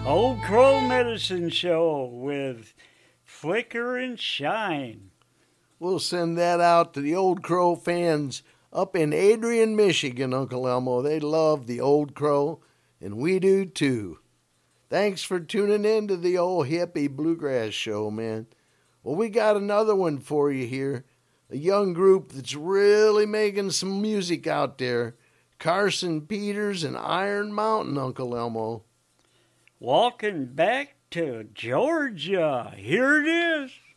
Old Crow Medicine Show with Flicker and Shine. We'll send that out to the Old Crow fans up in Adrian, Michigan, Uncle Elmo. They love the Old Crow, and we do too. Thanks for tuning in to the old hippie bluegrass show, man. Well, we got another one for you here. A young group that's really making some music out there. Carson Peters and Iron Mountain, Uncle Elmo. Walking back to Georgia. Here it is.